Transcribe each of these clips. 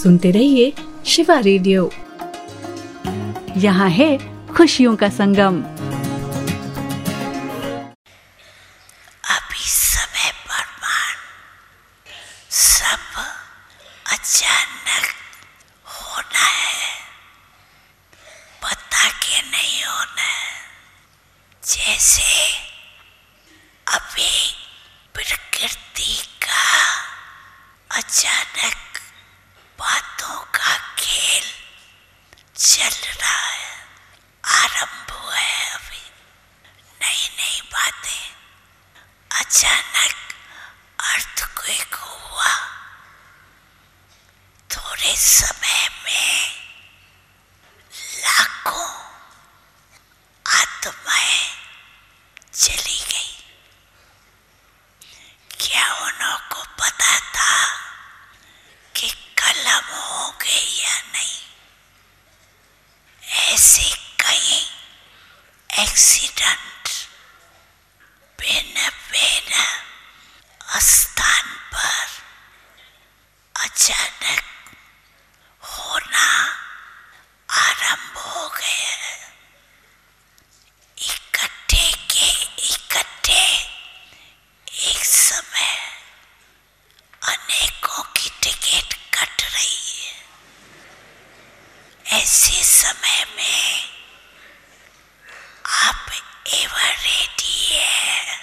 सुनते रहिए शिवा रेडियो। यहाँ है खुशियों का संगम। अभी समय प्रमाण सब अचानक होना है, पता के नहीं होना है। जैसे अभी प्रकृति का अचानक बातों का खेल चल रहा है, आरंभ हुआ है। अभी नई नई बातें, अचानक अर्थक्वेक हुआ, थोड़े समय में लाखों आत्माएं चली गई। क्या उनको पता था कि कलम होंगे या नहीं? ऐसे कई एक्सीडेंट भिन्न भिन्न स्थान पर अचानक होना आरंभ हो गए हैं। इकट्ठे के इकट्ठे एक समय अनेकों की टिकट कट रही है। ऐसे समय में आप एवर रेडी है,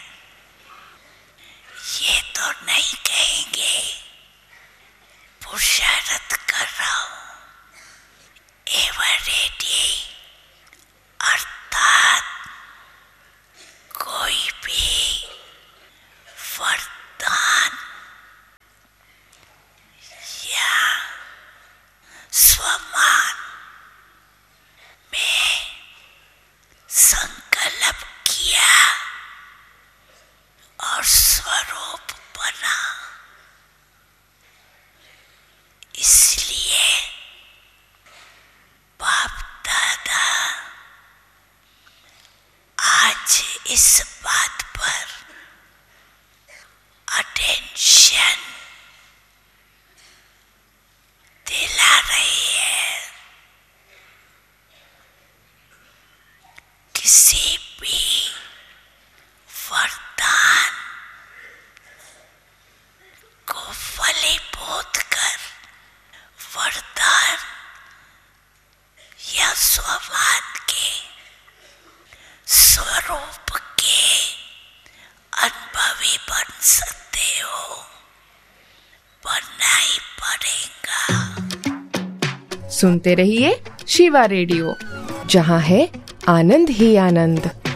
ये तो नहीं कहेंगे पुरुषार्थ कर रहा हूं। एवर रेडी अर्थात कोई भी वरदान या स्वमान में संकल्प किया और स्वरूप बना। इसलिए बाप दादा आज इस बात पर अटेंशन दिला रही है। किसी भी वरदान को फलीभूत कर वरदान या स्वमान के स्वरूप के अनुभवी बन सकते हो, बनना ही पड़ेगा। सुनते रहिए शिवा रेडियो, जहाँ है आनंद ही आनंद।